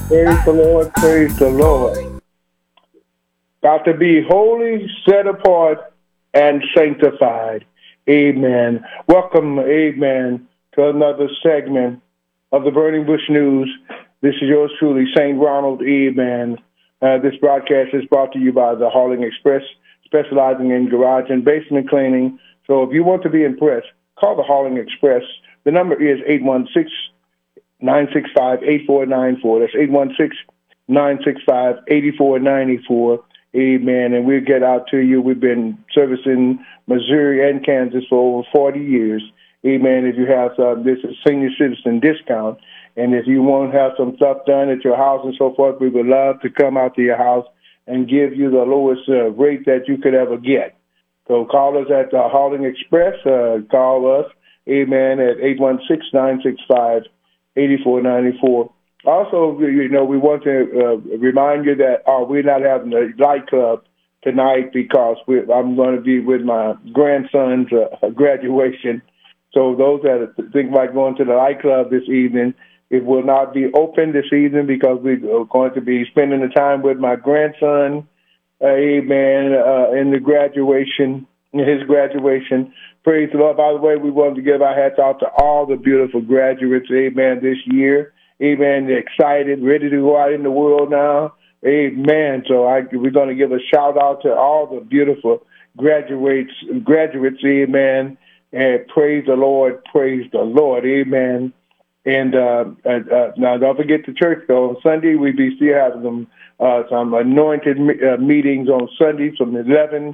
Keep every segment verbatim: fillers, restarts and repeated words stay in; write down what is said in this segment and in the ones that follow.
Praise the Lord. Praise the Lord. Got to be holy, set apart, and sanctified. Amen. Welcome, amen, to another segment of the Burning Bush News. This is yours truly, Saint Ronald. Amen. Uh, this broadcast is brought to you by the Hauling Express, specializing in garage and basement cleaning. So if you want to be impressed, call the Hauling Express. The number is eight one six, nine six five, eight four nine four. That's eight one six, nine six five, eight four nine four. Amen. And we'll get out to you. We've been servicing Missouri and Kansas for over forty years. Amen. If you have uh, this is senior citizen discount, and if you want to have some stuff done at your house and so forth, we would love to come out to your house and give you the lowest uh, rate that you could ever get. So call us at the Hauling Express. Uh, call us, amen, at eight one six, nine six five, eight four nine four. Also, you know, we want to uh, remind you that uh, we're not having a light club tonight because we're, I'm going to be with my grandson's uh, graduation. So those that think about going to the light club this evening, it will not be open this evening because we're going to be spending the time with my grandson, uh, amen, uh, in the graduation, in his graduation. Praise the Lord. By the way, we want to give our hats out to all the beautiful graduates, amen, this year. Amen. They're excited, ready to go out in the world now. Amen. So I, we're going to give a shout out to all the beautiful graduates, graduates. Amen. And praise the Lord. Praise the Lord. Amen. And uh, uh, now don't forget the church though. On Sunday we be still having some uh, some anointed uh, meetings on Sunday from eleven.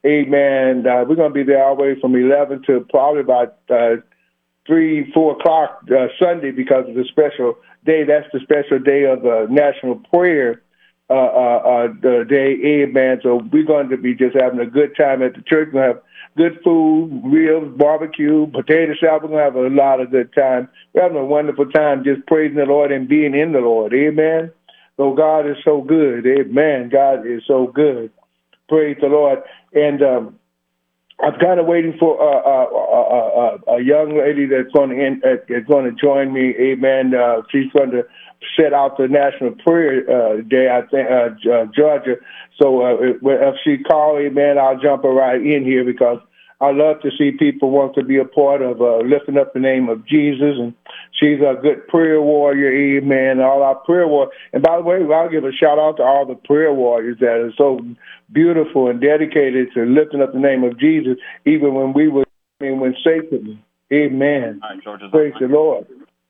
Amen. Uh, we're going to be there all the way from eleven to probably about uh, three, four o'clock uh, Sunday because of the special day. That's the special day of the National Prayer uh, uh, uh, the day. Amen. So we're going to be just having a good time at the church. We're going to have good food, ribs, barbecue, potato salad. We're going to have a lot of good time. We're having a wonderful time just praising the Lord and being in the Lord. Amen. So God is so good. Amen. God is so good. Praise the Lord. And um, I'm kind of waiting for uh, uh, uh, uh, a young lady that's going to in, uh, is going to join me. Amen. Uh, she's going to set out the National Prayer uh, Day, I think, uh, uh, Georgia. So uh, if she calls, amen, I'll jump her right in here because I love to see people want to be a part of uh, lifting up the name of Jesus. And she's a good prayer warrior, amen, all our prayer warriors. And by the way, I'll give a shout out to all the prayer warriors that are so beautiful and dedicated to lifting up the name of Jesus, even when we were, I mean, when Satan, amen. All right, George, praise the Lord.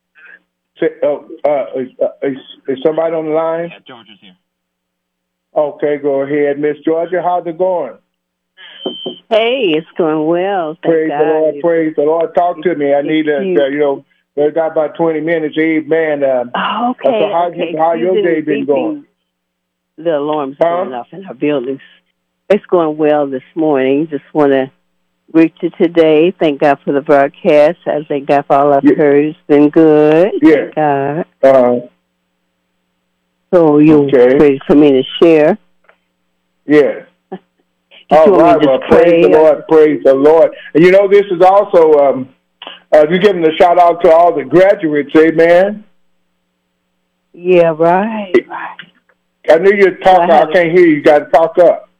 Say, oh, uh, is, uh, is, is somebody on the line? Yeah, George is here. Okay, go ahead, Miss Georgia. How's it going? Hey, it's going well. Thank praise God. the Lord. Praise the Lord. Talk to me. I need a, uh, you know, we've got about twenty minutes. Amen. Uh, oh, okay. So how, okay. how your day been going? The alarm's huh? going off in our buildings. It's going well this morning. Just want to greet you today. Thank God for the broadcast. I thank God for all I've yeah. heard. It's been good. Yeah. Thank God. Uh, so you're okay. ready for me to share? Yeah. Did All you right, want me to well, just praise pray? the Lord, praise the Lord. And you know, this is also, um, uh, you're giving a shout out to all the graduates, amen? Yeah, right, right. I knew you'd talk, well, I, I can't hear you, you got to talk up.